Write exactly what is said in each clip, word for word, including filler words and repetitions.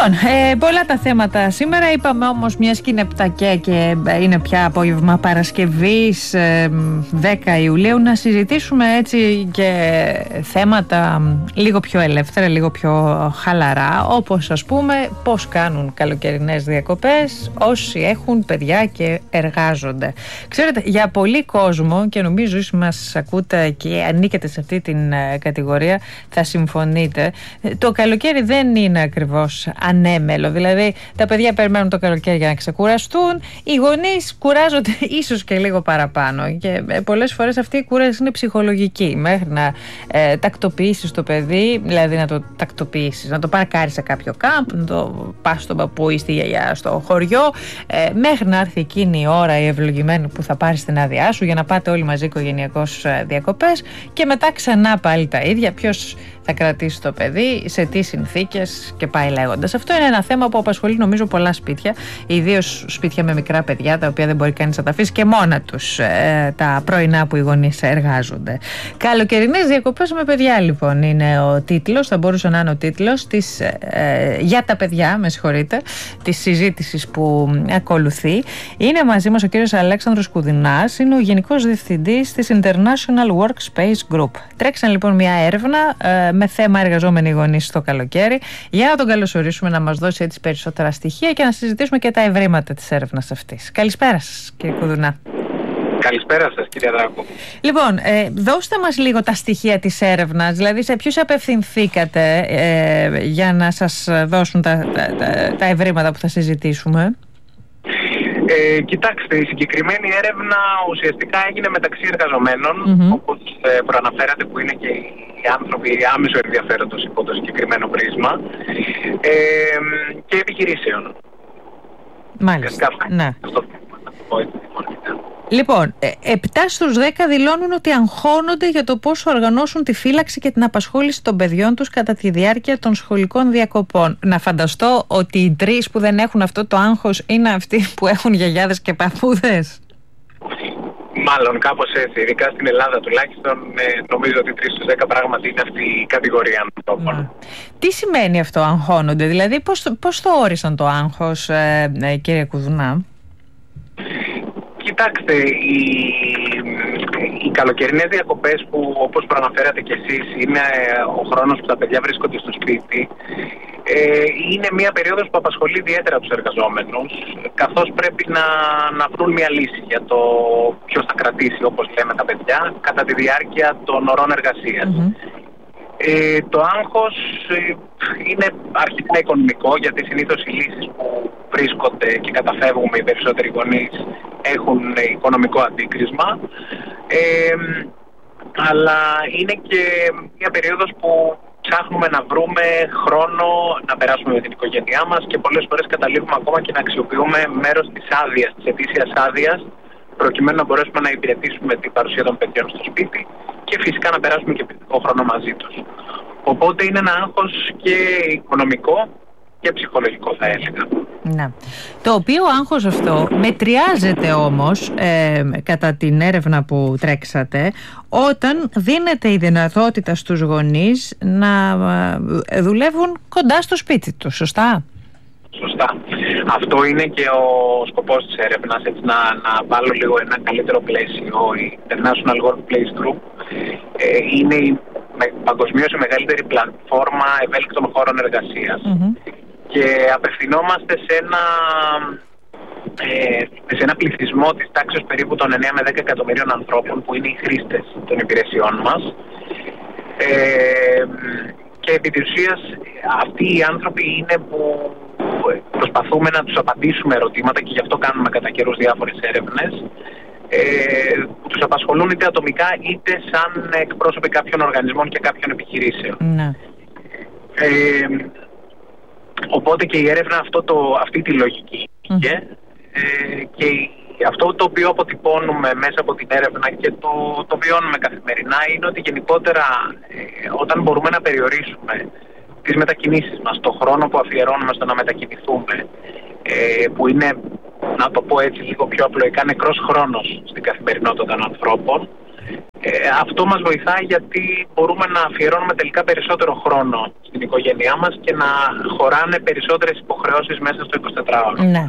Λοιπόν, ε, πολλά τα θέματα σήμερα. Είπαμε όμως, μιας και είναι επτακέ και είναι πια απόγευμα Παρασκευής ε, δέκα Ιουλίου, να συζητήσουμε έτσι και θέματα λίγο πιο ελεύθερα, λίγο πιο χαλαρά, όπως ας πούμε πώς κάνουν καλοκαιρινές διακοπές όσοι έχουν παιδιά και εργάζονται. Ξέρετε, για πολύ κόσμο, και νομίζω όσοι μας ακούτε και ανήκετε σε αυτή την κατηγορία θα συμφωνείτε, το καλοκαίρι δεν είναι ακριβώς ανέμελο. Δηλαδή τα παιδιά περιμένουν το καλοκαίρι για να ξεκουραστούν, οι γονείς κουράζονται ίσως και λίγο παραπάνω και πολλές φορές αυτή η κούραση είναι ψυχολογική, μέχρι να ε, τακτοποιήσεις το παιδί, δηλαδή να το τακτοποιήσεις, να το παρκάρεις σε κάποιο κάμπ, να το πας στον παππού ή στη γιαγιά στο χωριό, ε, μέχρι να έρθει εκείνη η ώρα η ευλογημένη που θα πάρεις την άδειά σου για να πάτε όλοι μαζί οικογενειακώς διακοπές, και μετά ξανά πάλι τα ίδια, ποιος θα κρατήσει το παιδί, σε τι συνθήκες και πάει λέγοντας. Αυτό είναι ένα θέμα που απασχολεί νομίζω πολλά σπίτια, ιδίως σπίτια με μικρά παιδιά, τα οποία δεν μπορεί κανείς να τα αφήσει και μόνα τους ε, τα πρωινά που οι γονείς εργάζονται. Καλοκαιρινές διακοπές με παιδιά, λοιπόν, είναι ο τίτλος, θα μπορούσε να είναι ο τίτλος της, ε, για τα παιδιά, με συγχωρείτε, της συζήτησης που ακολουθεί. Είναι μαζί μας ο κύριος Αλέξανδρος Κουδουνάς, είναι ο Γενικός Διευθυντής της International Workspace Group. Τρέξαν λοιπόν μια έρευνα ε, με θέμα εργαζόμενοι γονείς στο καλοκαίρι, για να τον καλωσορίσουμε να μας δώσει έτσι περισσότερα στοιχεία και να συζητήσουμε και τα ευρήματα της έρευνας αυτής. Καλησπέρα σας, κύριε Κουδουνά. Καλησπέρα σας, κύριε Δράκο. Λοιπόν, ε, δώστε μας λίγο τα στοιχεία της έρευνας, δηλαδή σε ποιους απευθυνθήκατε ε, για να σας δώσουν τα, τα, τα, τα ευρήματα που θα συζητήσουμε. Ε, κοιτάξτε, η συγκεκριμένη έρευνα ουσιαστικά έγινε μεταξύ εργαζομένων, mm-hmm. όπως ε, προαναφέρατε, που είναι και οι άνθρωποι άμεσο ενδιαφέροντος υπό το συγκεκριμένο πρίσμα, ε, και επιχειρήσεων. Μάλιστα, ναι. Λοιπόν, επτά στους δέκα δηλώνουν ότι αγχώνονται για το πώς θα οργανώσουν τη φύλαξη και την απασχόληση των παιδιών τους κατά τη διάρκεια των σχολικών διακοπών. Να φανταστώ ότι οι τρεις που δεν έχουν αυτό το άγχος είναι αυτοί που έχουν γιαγιάδες και παππούδες. Μάλλον κάπως έτσι, ειδικά στην Ελλάδα τουλάχιστον, ε, νομίζω ότι τρεις στους δέκα πράγματι είναι αυτή η κατηγορία ανθρώπων. Τι σημαίνει αυτό, αγχώνονται, δηλαδή πώς, πώς το όρισαν το άγχος, ε, ε, κύριε Κουδουνά? Κοιτάξτε, οι, οι καλοκαιρινές διακοπές που, όπως προαναφέρατε κι εσείς, είναι ο χρόνος που τα παιδιά βρίσκονται στο σπίτι, ε, είναι μια περίοδος που απασχολεί ιδιαίτερα τους εργαζόμενους, καθώς πρέπει να, να βρουν μια λύση για το ποιος θα κρατήσει, όπως λέμε, τα παιδιά κατά τη διάρκεια των ωρών εργασίας. Mm-hmm. Ε, το άγχος ε, είναι αρχικά οικονομικό, γιατί συνήθως οι λύσεις που βρίσκονται και καταφεύγουμε οι περισσότεροι γονείς έχουν οικονομικό αντίκρισμα, ε, αλλά είναι και μια περίοδος που ψάχνουμε να βρούμε χρόνο να περάσουμε με την οικογένειά μας και πολλές φορές καταλήγουμε ακόμα και να αξιοποιούμε μέρος της άδειας, της ετήσιας άδειας, προκειμένου να μπορέσουμε να υπηρετήσουμε την παρουσία των παιδιών στο σπίτι και φυσικά να περάσουμε και παιδικό χρόνο μαζί τους. Οπότε είναι ένα άγχος και οικονομικό και ψυχολογικό, θα έλεγα. Να. Το οποίο άγχος αυτό μετριάζεται όμως ε, κατά την έρευνα που τρέξατε, όταν δίνεται η δυνατότητα στους γονείς να ε, δουλεύουν κοντά στο σπίτι τους, σωστά? Σωστά. Αυτό είναι και ο σκοπός της έρευνας, έτσι, να, να βάλω λίγο ένα καλύτερο πλαίσιο. Η International Workplace Group ε, είναι η με, παγκοσμίως η μεγαλύτερη πλατφόρμα ευέλικτων χώρων εργασίας. Mm-hmm. Και απευθυνόμαστε σε ένα, ε, σε ένα πληθυσμό της τάξης περίπου των εννέα με δέκα εκατομμυρίων ανθρώπων, που είναι οι χρήστες των υπηρεσιών μας. Ε, και επί της ουσίας αυτοί οι άνθρωποι είναι που προσπαθούμε να τους απαντήσουμε ερωτήματα, και γι' αυτό κάνουμε κατά καιρούς διάφορες έρευνες, ε, που τους απασχολούν είτε ατομικά είτε σαν εκπρόσωποι κάποιων οργανισμών και κάποιων επιχειρήσεων. Ναι. Ε, οπότε και η έρευνα αυτό το, αυτή τη λογική mm. και, ε, και αυτό το οποίο αποτυπώνουμε μέσα από την έρευνα και το, το βιώνουμε καθημερινά είναι ότι γενικότερα ε, όταν μπορούμε να περιορίσουμε τις μετακινήσεις μας, το χρόνο που αφιερώνουμε στο να μετακινηθούμε, ε, που είναι, να το πω έτσι λίγο πιο απλοϊκά, νεκρός χρόνος στην καθημερινότητα των ανθρώπων, ε, αυτό μας βοηθάει, γιατί μπορούμε να αφιερώνουμε τελικά περισσότερο χρόνο στην την οικογένειά μας και να χωράνε περισσότερες υποχρεώσεις μέσα στο εικοσιτετράωρο. Ναι.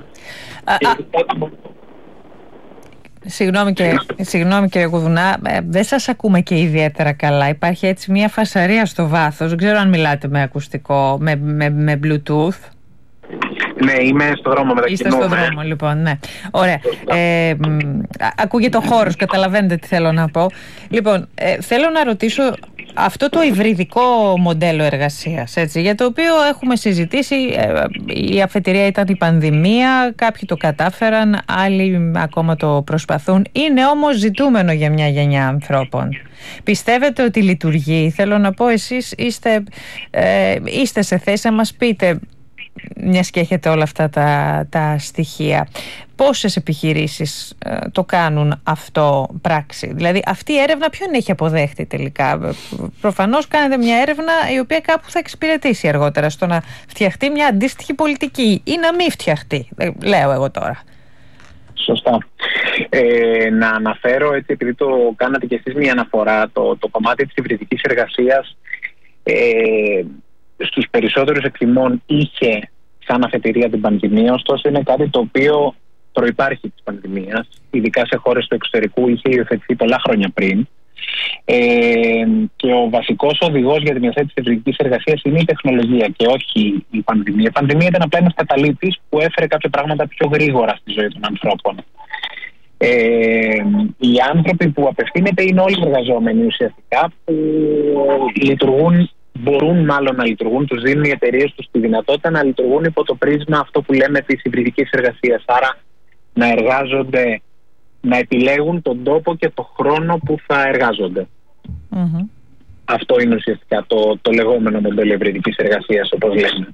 Συγγνώμη, και, συγγνώμη κύριε Κουδουνά, ε, δεν σας ακούμε και ιδιαίτερα καλά. Υπάρχει έτσι μια φασαρία στο βάθος. Δεν ξέρω αν μιλάτε με ακουστικό, με, με, με Bluetooth. Ναι, είμαι στο δρόμο μετακινούμαι. Είστε στο δρόμο, λοιπόν, ναι. Ωραία. Ε, ακούγεται ο χώρος, καταλαβαίνετε τι θέλω να πω. Λοιπόν, ε, θέλω να ρωτήσω αυτό το υβριδικό μοντέλο εργασίας, έτσι, για το οποίο έχουμε συζητήσει. Ε, η αφετηρία ήταν η πανδημία, κάποιοι το κατάφεραν, άλλοι ακόμα το προσπαθούν. Είναι όμως ζητούμενο για μια γενιά ανθρώπων. Πιστεύετε ότι λειτουργεί? Θέλω να πω, εσείς είστε, ε, είστε σε θέση να μας πείτε, μιας και έχετε όλα αυτά τα, τα στοιχεία, πόσες επιχειρήσεις ε, το κάνουν αυτό πράξη? Δηλαδή αυτή η έρευνα ποιον έχει αποδέχτη τελικά? Προφανώς κάνετε μια έρευνα η οποία κάπου θα εξυπηρετήσει αργότερα στο να φτιαχτεί μια αντίστοιχη πολιτική ή να μην φτιαχτεί, λέω εγώ τώρα. Σωστά. Ε, να αναφέρω, έτσι, επειδή το κάνατε και εσείς μια αναφορά, το, το κομμάτι της υβριδικής εργασίας ε, στους περισσότερους εκτιμών είχε σαν αφετηρία την πανδημία, ωστόσο είναι κάτι το οποίο προϋπάρχει της πανδημίας, ειδικά σε χώρες του εξωτερικού, είχε υιοθετηθεί πολλά χρόνια πριν. Ε, και ο βασικός οδηγός για την υιοθέτηση της υβριδικής εργασίας είναι η τεχνολογία και όχι η πανδημία. Η πανδημία ήταν απλά ένας καταλήτης που έφερε κάποια πράγματα πιο γρήγορα στη ζωή των ανθρώπων. Ε, οι άνθρωποι που απευθύνεται είναι όλοι εργαζόμενοι ουσιαστικά, που λειτουργούν, μπορούν μάλλον να λειτουργούν, τους δίνουν οι εταιρείες τους τη δυνατότητα να λειτουργούν υπό το πρίσμα αυτό που λέμε της υβριδικής εργασίας. Άρα να εργάζονται, να επιλέγουν τον τόπο και το χρόνο που θα εργάζονται. Mm-hmm. Αυτό είναι ουσιαστικά το, το λεγόμενο μοντέλο υβριδικής εργασίας, όπως λέμε.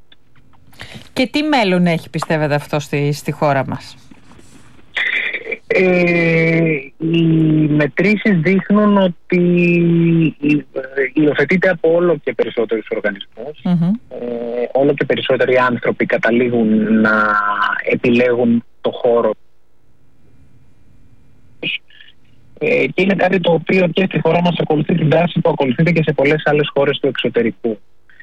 Και τι μέλλον έχει, πιστεύετε, αυτό στη, στη χώρα μας? Ε, οι μετρήσεις δείχνουν ότι υιοθετείται από όλο και περισσότερους οργανισμούς. Mm-hmm. Ε, όλο και περισσότεροι άνθρωποι καταλήγουν να επιλέγουν το χώρο. Ε, και είναι κάτι το οποίο και στη χώρα μας ακολουθεί την τάση που ακολουθείται και σε πολλές άλλες χώρες του εξωτερικού.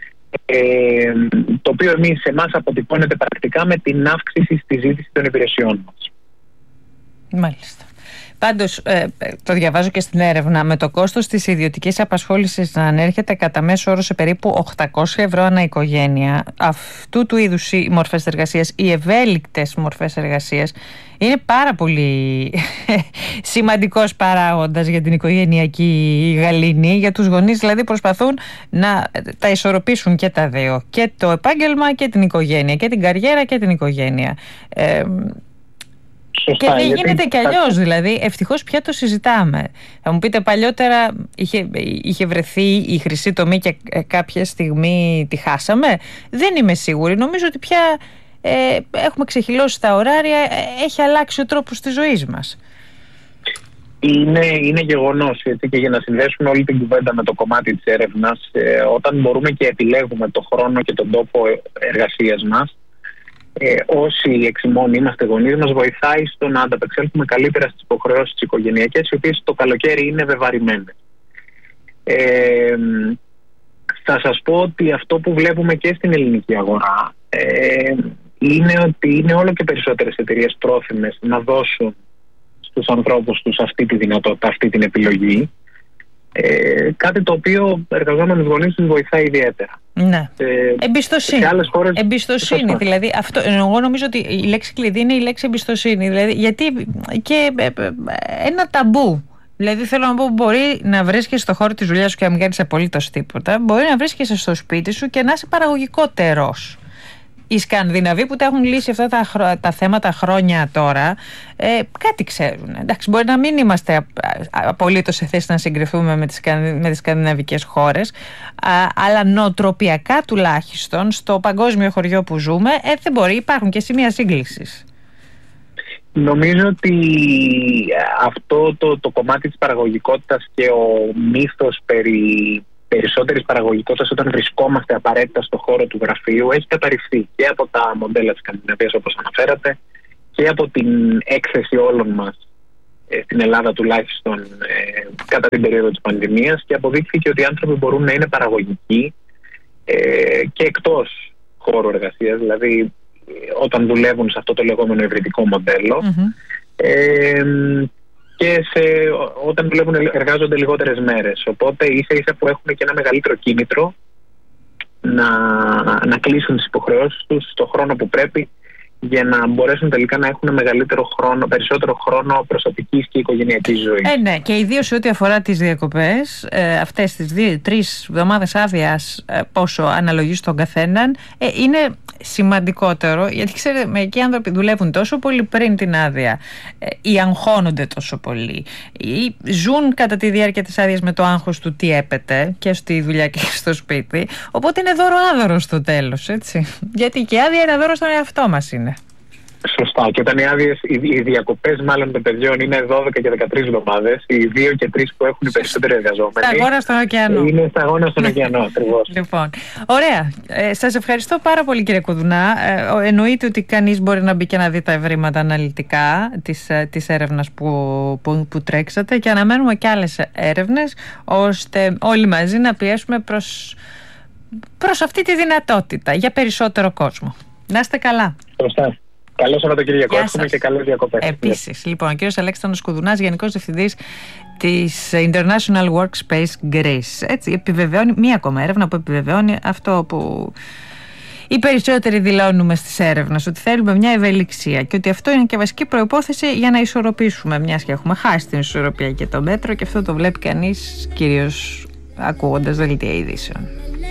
Ε, το οποίο εμείς, σε εμάς αποτυπώνεται πρακτικά με την αύξηση στη ζήτηση των υπηρεσιών μας. Μάλιστα. Πάντως, ε, το διαβάζω και στην έρευνα, με το κόστος της ιδιωτικής απασχόλησης να ανέρχεται κατά μέσο όρο σε περίπου οκτακόσια ευρώ ανά οικογένεια, αυτού του είδους οι μορφές εργασίας, οι ευέλικτες μορφές εργασίας, είναι πάρα πολύ σημαντικός παράγοντας για την οικογενειακή γαλήνη. Για τους γονείς δηλαδή προσπαθούν να τα ισορροπήσουν και τα δύο, και το επάγγελμα και την οικογένεια, και την καριέρα και την οικογένεια. Ε, Σωστά, και δεν γίνεται κι αλλιώς, δηλαδή ευτυχώς πια το συζητάμε. Θα μου πείτε, παλιότερα είχε, είχε βρεθεί η χρυσή τομή και κάποια στιγμή τη χάσαμε. Δεν είμαι σίγουρη, νομίζω ότι πια ε, έχουμε ξεχυλώσει τα ωράρια, ε, έχει αλλάξει ο τρόπος της ζωής μας. Είναι, είναι γεγονός, έτσι, και για να συνδέσουμε όλη την κουβέντα με το κομμάτι της έρευνας, ε, όταν μπορούμε και επιλέγουμε το χρόνο και τον τόπο εργασίας μας, Ε, όσοι εξημών είμαστε γονείς, μας βοηθάει στο να ανταπεξέλθουμε καλύτερα στις υποχρεώσεις τις οικογενειακές, οι οποίες το καλοκαίρι είναι βεβαρημένες. Ε, θα σας πω ότι αυτό που βλέπουμε και στην ελληνική αγορά ε, είναι ότι είναι όλο και περισσότερες εταιρείες πρόθυμες να δώσουν στους ανθρώπους τους αυτή τη δυνατότητα, αυτή την επιλογή. Ε, κάτι το οποίο εργαζόμενους γονείς τους βοηθάει ιδιαίτερα. Ναι. Ε, εμπιστοσύνη. Χώρες... Εμπιστοσύνη, δηλαδή. Αυτό, εγώ νομίζω ότι η λέξη κλειδί είναι η λέξη εμπιστοσύνη. Δηλαδή, γιατί και ε, ε, ένα ταμπού. Δηλαδή, θέλω να πω, μπορεί να βρίσκεσαι στο χώρο της δουλειάς σου και να μην κάνεις απολύτως τίποτα. Μπορεί να βρίσκεσαι στο σπίτι σου και να είσαι παραγωγικότερος. Οι Σκανδιναβοί που τα έχουν λύσει αυτά τα, χρο... τα θέματα χρόνια τώρα, ε, κάτι ξέρουν. Εντάξει, μπορεί να μην είμαστε απολύτως σε θέση να συγκριθούμε με τις, με τις σκανδιναβικές χώρες, α, αλλά νοοτροπιακά τουλάχιστον στο παγκόσμιο χωριό που ζούμε, ε, δεν μπορεί, υπάρχουν και σημεία σύγκλησης. Νομίζω ότι αυτό το, το κομμάτι της παραγωγικότητας και ο μύθος περί περισσότερης παραγωγικότητας όταν βρισκόμαστε απαραίτητα στο χώρο του γραφείου έχει καταρριφθεί και από τα μοντέλα της Σκανδιναβίας, όπως αναφέρατε, και από την έκθεση όλων μας ε, στην Ελλάδα τουλάχιστον ε, κατά την περίοδο της πανδημίας, και αποδείχθηκε ότι οι άνθρωποι μπορούν να είναι παραγωγικοί ε, και εκτός χώρου εργασίας, δηλαδή όταν δουλεύουν σε αυτό το λεγόμενο υβριδικό μοντέλο. Mm-hmm. Ε, και σε, όταν δουλεύουν εργάζονται λιγότερες μέρες. Οπότε ίσα ίσα που έχουν και ένα μεγαλύτερο κίνητρο να, να κλείσουν τις υποχρεώσεις τους στον χρόνο που πρέπει, για να μπορέσουν τελικά να έχουν μεγαλύτερο χρόνο, περισσότερο χρόνο προστατικής και οικογενειακής ζωής. Ε, ναι, και ιδίως ό,τι αφορά τις διακοπές, ε, αυτές τις δύο, τρεις εβδομάδες άδειας, ε, πόσο αναλογεί στον καθέναν, ε, είναι σημαντικότερο, γιατί ξέρετε, μερικοί άνθρωποι δουλεύουν τόσο πολύ πριν την άδεια, ε, ή αγχώνονται τόσο πολύ, ή ζουν κατά τη διάρκεια της άδειας με το άγχος του τι έπεται και στη δουλειά και στο σπίτι. Οπότε είναι δώρο-άδωρο στο τέλος, έτσι. Γιατί και η άδεια είναι δώρο στον εαυτό μας είναι. Σωστά. Και όταν οι άδειες, οι, οι διακοπές μάλλον των παιδιών είναι δώδεκα και δεκατρείς εβδομάδες, οι δύο και τρεις που έχουν οι περισσότεροι εργαζόμενοι. Στα αγώνα στον ωκεανό. Είναι στα αγώνα στον ωκεανό, ακριβώς. Λοιπόν, ωραία. Ε, σας ευχαριστώ πάρα πολύ, κύριε Κουδουνά. Ε, εννοείται ότι κανείς μπορεί να μπει και να δει τα ευρήματα αναλυτικά της, της έρευνας που, που, που τρέξατε, και αναμένουμε και άλλες έρευνες, ώστε όλοι μαζί να πιέσουμε προς, προς αυτή τη δυνατότητα για περισσότερο κόσμο. Να είστε καλά. Σωστά. Καλό Σαββατοκύριακο. Εύχομαι και καλές διακοπές. Επίσης, λοιπόν, ο κύριος Αλέξανδρος Κουδουνάς, Γενικός Διευθυντής της International Workspace Greece. Έτσι, επιβεβαιώνει μία ακόμα έρευνα που επιβεβαιώνει αυτό που οι περισσότεροι δηλώνουμε στις έρευνες, ότι θέλουμε μια ευελιξία και ότι αυτό είναι και βασική προϋπόθεση για να ισορροπήσουμε, μιας και έχουμε χάσει την ισορροπία και το μέτρο, και αυτό το βλέπει κανείς κυρίως ακούγοντας δελτία ειδήσεων.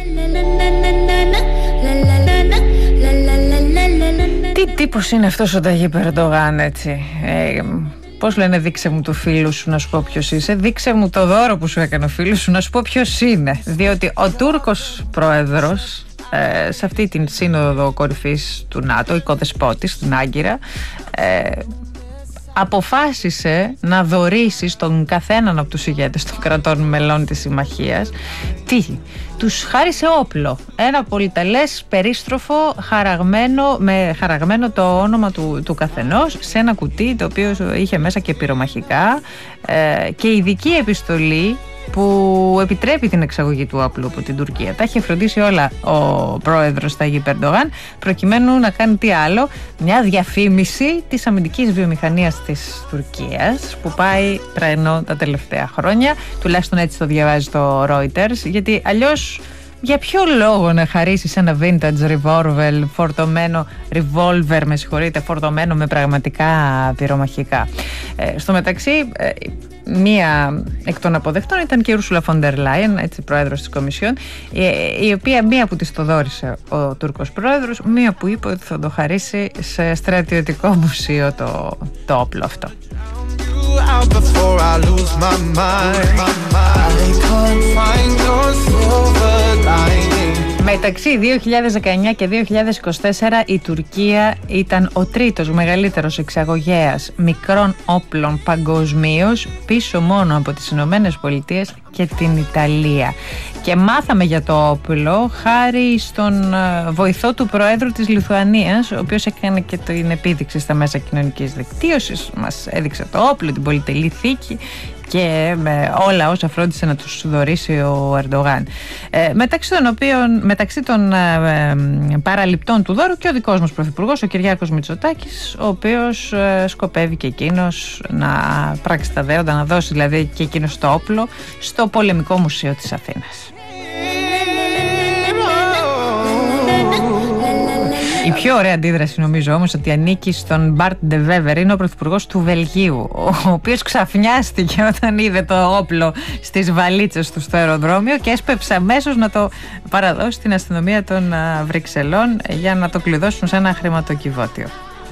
Τι τύπος είναι αυτός ο Ταγίπ Ερντογάν, έτσι. Ε, πώς λένε, δείξε μου το φίλο σου να σου πω ποιος είσαι, δείξε μου το δώρο που σου έκανε ο φίλος σου να σου πω ποιος είναι. Διότι ο Τούρκος πρόεδρος, ε, σε αυτή την σύνοδο κορυφής του ΝΑΤΟ, οικοδεσπότης στην Άγκυρα, ε, αποφάσισε να δωρήσει στον καθέναν από τους ηγέτες των κρατών μελών της συμμαχίας τι, τους χάρισε όπλο, ένα πολυτελές περίστροφο χαραγμένο, με χαραγμένο το όνομα του, του καθενός σε ένα κουτί, το οποίο είχε μέσα και πυρομαχικά, ε, και ειδική επιστολή που επιτρέπει την εξαγωγή του όπλου από την Τουρκία. Τα είχε φροντίσει όλα ο πρόεδρος Ταγίπ Ερντογάν, προκειμένου να κάνει τι άλλο, μια διαφήμιση της αμυντικής βιομηχανίας της Τουρκίας, που πάει τρένο τα τελευταία χρόνια, τουλάχιστον έτσι το διαβάζει το Reuters, γιατί αλλιώς για ποιο λόγο να χαρίσεις ένα vintage revolver φορτωμένο, revolver με συγχωρείτε, φορτωμένο με πραγματικά πυρομαχικά. Ε, στο μεταξύ, ε, μία εκ των αποδεκτών ήταν και η Ursula von der Leyen, έτσι, πρόεδρος της Κομισιόν, η, η οποία μία που της το δώρισε ο Τούρκος πρόεδρος, μία που είπε ότι θα το χαρίσει σε στρατιωτικό μουσείο το, το όπλο αυτό. Out before I lose my mind. I can't find your silver lining. Μεταξύ δύο χιλιάδες δεκαεννιά και δύο χιλιάδες είκοσι τέσσερα η Τουρκία ήταν ο τρίτος μεγαλύτερος εξαγωγέας μικρών όπλων παγκοσμίως, πίσω μόνο από τις Ηνωμένες Πολιτείες και την Ιταλία. Και μάθαμε για το όπλο χάρη στον βοηθό του Προέδρου της Λιθουανίας, ο οποίος έκανε και την επίδειξη στα μέσα κοινωνικής δικτύωσης. Μας έδειξε το όπλο, την πολυτελή θήκη και με όλα όσα φρόντισε να τους δωρήσει ο Ερντογάν. Ε, μεταξύ των οποίων, μεταξύ των ε, ε, παραληπτών του δώρου και ο δικός μας πρωθυπουργός, ο Κυριάκος Μητσοτάκης, ο οποίος ε, σκοπεύει και εκείνος να πράξει τα δέοντα, να δώσει δηλαδή και εκείνος το όπλο στο Πολεμικό Μουσείο της Αθήνας. Η πιο ωραία αντίδραση νομίζω όμως ότι ανήκει στον Μπαρτ Ντε Βέβερ, είναι ο πρωθυπουργός του Βελγίου, ο οποίος ξαφνιάστηκε όταν είδε το όπλο στις βαλίτσες του στο αεροδρόμιο και έσπευσε αμέσως να το παραδώσει στην αστυνομία των Βρυξελών για να το κλειδώσουν σε ένα χρηματοκιβώτιο.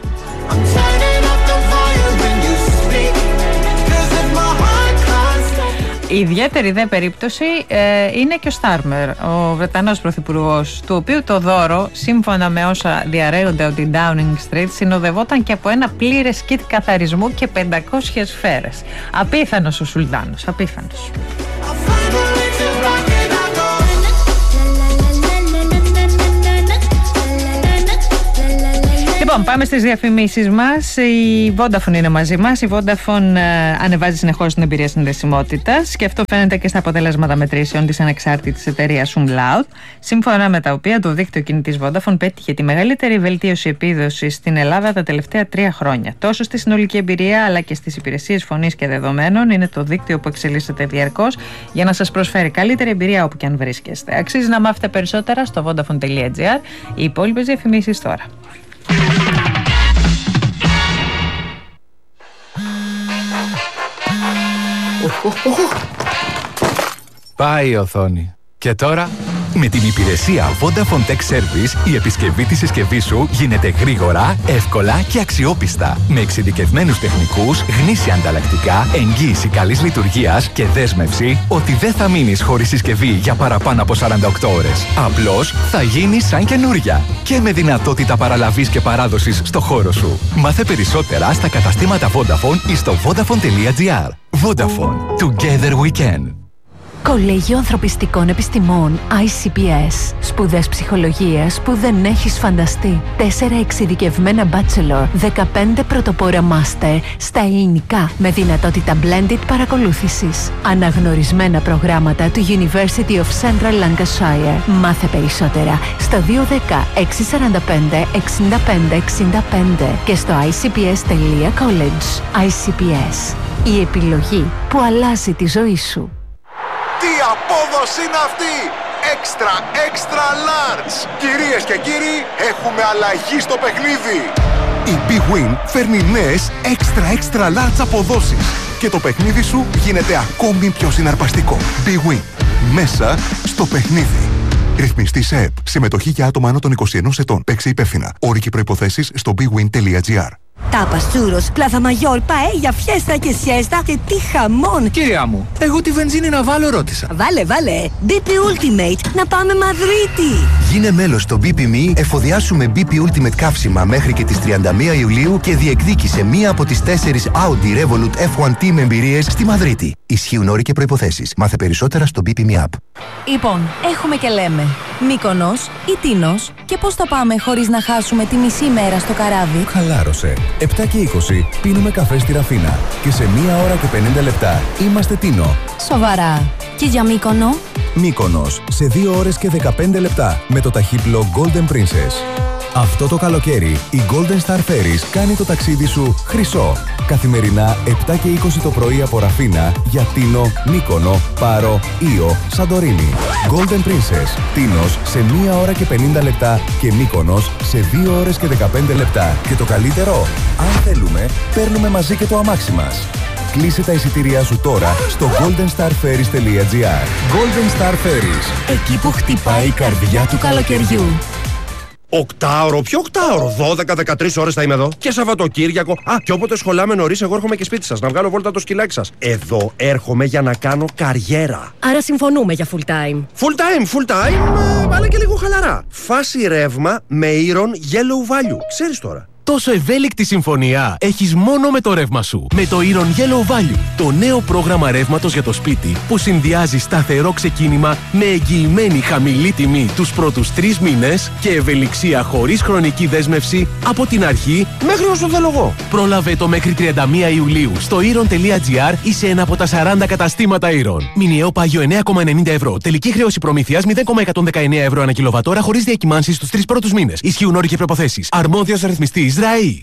Η ιδιαίτερη δε περίπτωση ε, είναι και ο Στάρμερ, ο Βρετανός πρωθυπουργός, του οποίου το δώρο, σύμφωνα με όσα διαρρέονται από την Downing Street, συνοδευόταν και από ένα πλήρες kit καθαρισμού και πεντακόσιες σφαίρες. Απίθανος ο Σουλτάνος, απίθανος. Λοιπόν, Λοιπόν, πάμε στις διαφημίσεις μας. Η Vodafone είναι μαζί μας. Η Vodafone ε, ανεβάζει συνεχώς την εμπειρία συνδεσιμότητας και αυτό φαίνεται και στα αποτελέσματα μετρήσεων της ανεξάρτητης εταιρείας Umlaut, σύμφωνα με τα οποία το δίκτυο κινητής Vodafone πέτυχε τη μεγαλύτερη βελτίωση επίδοσης στην Ελλάδα τα τελευταία τρία χρόνια. Τόσο στη συνολική εμπειρία αλλά και στις υπηρεσίες φωνής και δεδομένων είναι το δίκτυο που εξελίσσεται διαρκώς για να σας προσφέρει καλύτερη εμπειρία όπου και αν βρίσκεστε. Αξίζει να μάθετε περισσότερα στο vodafone τελεία gr. Οι υπόλοιπες διαφημίσεις τώρα. Πάει η οθόνη. Και τώρα, με την υπηρεσία Vodafone Tech Service, η επισκευή της συσκευής σου γίνεται γρήγορα, εύκολα και αξιόπιστα. Με εξειδικευμένους τεχνικούς, γνήσια ανταλλακτικά, εγγύηση καλής λειτουργίας και δέσμευση ότι δεν θα μείνεις χωρίς συσκευή για παραπάνω από σαράντα οκτώ ώρες. Απλώς θα γίνει σαν καινούρια. Και με δυνατότητα παραλαβής και παράδοσης στο χώρο σου. Μάθε περισσότερα στα καταστήματα Vodafone ή στο vodafone τελεία gr. Vodafone. Together we can. Κολέγιο Ανθρωπιστικών Επιστημών άι σι πι ες. Σπουδές ψυχολογίας που δεν έχεις φανταστεί. Τέσσερα εξειδικευμένα bachelor, δεκαπέντε πρωτοπόρα master στα ελληνικά με δυνατότητα blended παρακολούθησης. Αναγνωρισμένα προγράμματα του University of Central Lancashire. Μάθε περισσότερα στο δύο ένα μηδέν έξι τέσσερα πέντε εξήντα πέντε εξήντα πέντε και στο άι σι πι ες τελεία college. άι σι πι ες. Η επιλογή που αλλάζει τη ζωή σου. Τι απόδοση είναι αυτή! Extra, extra large! Κυρίες και κύριοι, έχουμε αλλαγή στο παιχνίδι! Η Big Win φέρνει νέες extra, extra large αποδόσεις και το παιχνίδι σου γίνεται ακόμη πιο συναρπαστικό. Big Win. Μέσα στο παιχνίδι. Ρυθμιστή σε ΕΠ. Συμμετοχή για άτομα άνω των είκοσι ενός ετών. Παίξε υπεύθυνα. Όροι και προϋποθέσεις στο big win τελεία gr. Τάπας, τσούρος, πλάθα μαγιόρ, παέλια, φιέστα και σιέστα και τι χαμόν! Κυρία μου, εγώ τη βενζίνη να βάλω ρώτησα. Βάλε, βάλε! μπι πι Ultimate, να πάμε Μαδρίτη! Γίνε μέλος στο μπι πι μι, εφοδιάσουμε μπι πι Ultimate καύσιμα μέχρι και τις τριάντα μία Ιουλίου και διεκδίκησε μία από τις τέσσερις Audi Revolut εφ ουάν Team εμπειρίες στη Μαδρίτη. Ισχύουν όροι και προϋποθέσεις. Μάθε περισσότερα στο μπι πι μι App. Λοιπόν, έχουμε και λέμε. Μύκονος ή Τίνος και πώς θα πάμε χωρίς να χάσουμε τη μισή μέρα στο καράβι. Χαλάρωσε. επτά και είκοσι πίνουμε καφέ στη Ραφίνα και σε μία ώρα και πενήντα λεπτά είμαστε Τίνο. Σοβαρά. Και για Μύκονο? Μύκονος σε δύο ώρες και δεκαπέντε λεπτά με το ταχύπλο Golden Princess. Αυτό το καλοκαίρι η Golden Star Ferries κάνει το ταξίδι σου χρυσό. Καθημερινά επτά και είκοσι το πρωί από Ραφίνα για Τίνο, Μύκονο, Πάρο, Ήο, Σαντορίνη. Golden Princess, Τίνος σε μία ώρα και πενήντα λεπτά και Μύκονος σε δύο ώρες και δεκαπέντε λεπτά. Και το καλύτερο, αν θέλουμε, παίρνουμε μαζί και το αμάξι μας. Κλείσε τα εισιτήριά σου τώρα στο golden star ferries τελεία gr. Golden Star Ferries. Εκεί που χτυπάει η καρδιά του καλοκαιριού. Οκτάωρο, ποιο οκτάωρο, δώδεκα με δεκατρείς ώρες θα είμαι εδώ. Και Σαββατοκύριακο. Α, και όποτε σχολάμε νωρίς, εγώ έρχομαι και σπίτι σας να βγάλω βόλτα το σκυλάκι σας. Εδώ έρχομαι για να κάνω καριέρα. Άρα συμφωνούμε για full time. Full time, full time, ε, αλλά και λίγο χαλαρά. Φάση ρεύμα με Iron Yellow Value. Ξέρεις τώρα. Τόσο ευέλικτη συμφωνία έχεις μόνο με το ρεύμα σου. Με το Iron Yellow Value, το νέο πρόγραμμα ρεύματος για το σπίτι που συνδυάζει σταθερό ξεκίνημα με εγγυημένη χαμηλή τιμή τους πρώτους τρεις μήνες και ευελιξία χωρίς χρονική δέσμευση από την αρχή μέχρι όσο θέλω εγώ. Πρόλαβε το μέχρι τριάντα μία Ιουλίου στο iron τελεία gr ή σε ένα από τα σαράντα καταστήματα Iron. Μηνιαίο πάγιο εννέα κόμμα ενενήντα ευρώ. Τελική χρέωση προμήθειας μηδέν κόμμα εκατόν δεκαεννέα ευρώ ανά κιλοβατόρα χωρίς διακυμάνσεις στους τρεις πρώτους μήνες. Ισχύουν όροι και προϋποθέσεις. Αρμόδιος ρυθμιστής ΡΑΗ.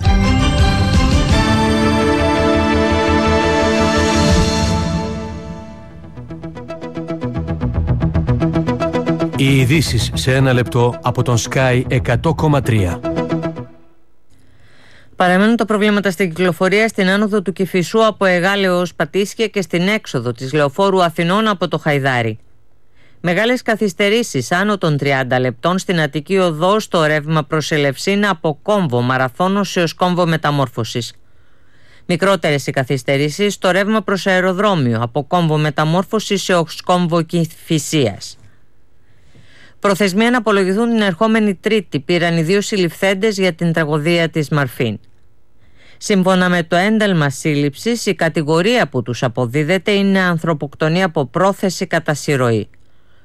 Οι ειδήσεις σε ένα λεπτό από τον Sky εκατό κόμμα τρία. Παραμένουν τα προβλήματα στην κυκλοφορία στην άνοδο του Κηφισού από Εγάλεο ως Πατήσια και στην έξοδο της Λεωφόρου Αθηνών από το Χαϊδάρι. Μεγάλες καθυστερήσεις άνω των τριάντα λεπτών στην Αττική Οδό στο ρεύμα προς Ελευσίνα από Κόμβο Μαραθώνος έως Κόμβο Μεταμόρφωσης. Μικρότερες οι καθυστερήσεις στο ρεύμα προς αεροδρόμιο από Κόμβο Μεταμόρφωσης έως Κόμβο Κηφισίας. Προθεσμία να απολογηθούν την ερχόμενη Τρίτη πήραν οι δύο συλληφθέντες για την τραγωδία της Μαρφίν. Σύμφωνα με το ένταλμα σύλληψης, η κατηγορία που τους αποδίδεται είναι ανθρωποκτονία από πρόθεση κατά συρροή.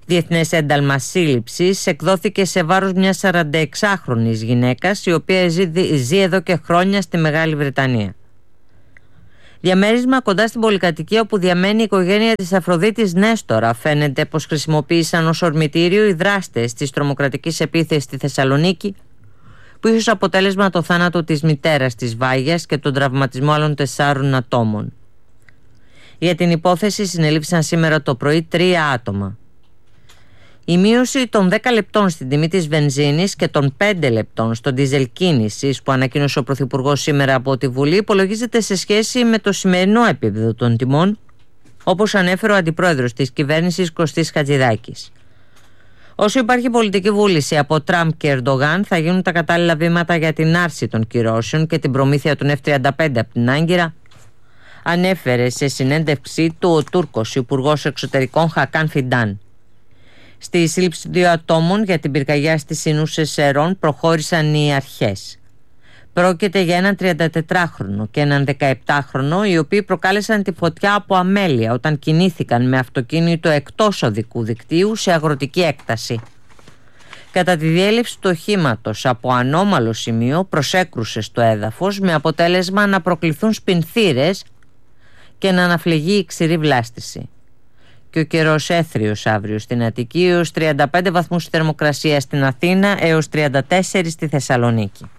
Διεθνές ένταλμα σύλληψης εκδόθηκε σε βάρος μιας σαρανταεξάχρονης γυναίκας, η οποία ζει, ζει εδώ και χρόνια στη Μεγάλη Βρετανία. Διαμέρισμα κοντά στην πολυκατοικία όπου διαμένει η οικογένεια της Αφροδίτης Νέστορα. Φαίνεται πως χρησιμοποίησαν ως ορμητήριο οι δράστες της τρομοκρατικής επίθεσης στη Θεσσαλονίκη, που είχε ως αποτέλεσμα το θάνατο της μητέρας της Βάγιας και τον τραυματισμό άλλων τεσσάρων ατόμων. Για την υπόθεση συνελήφθησαν σήμερα το πρωί τρία άτομα. Η μείωση των δέκα λεπτών στην τιμή της βενζίνης και των πέντε λεπτών στο ντίζελ κίνησης που ανακοίνωσε ο Πρωθυπουργός σήμερα από τη Βουλή υπολογίζεται σε σχέση με το σημερινό επίπεδο των τιμών, όπως ανέφερε ο Αντιπρόεδρος της κυβέρνησης Κωστής Χατζηδάκης. Όσο υπάρχει πολιτική βούληση από Τραμπ και Ερντογάν, θα γίνουν τα κατάλληλα βήματα για την άρση των κυρώσεων και την προμήθεια των εφ τριάντα πέντε από την Άγκυρα, ανέφερε σε συνέντευξή του ο Τούρκος Υπουργός Εξωτερικών Χακάν Φιντάν. Στη σύλληψη δύο ατόμων για την πυρκαγιά στις Ινούσες Σερών προχώρησαν οι αρχές. Πρόκειται για έναν τριαντατετράχρονο και έναν δεκαεπτάχρονο, οι οποίοι προκάλεσαν τη φωτιά από αμέλεια όταν κινήθηκαν με αυτοκίνητο εκτός οδικού δικτύου σε αγροτική έκταση. Κατά τη διέλευση του οχήματος από ανώμαλο σημείο προσέκρουσε στο έδαφος, με αποτέλεσμα να προκληθούν σπινθήρες και να αναφλεγεί η ξηρή βλάστηση. Και ο καιρός έθριος αύριο στην Αττική, έως τριάντα πέντε βαθμούς θερμοκρασία στην Αθήνα, έως τριάντα τέσσερα στη Θεσσαλονίκη.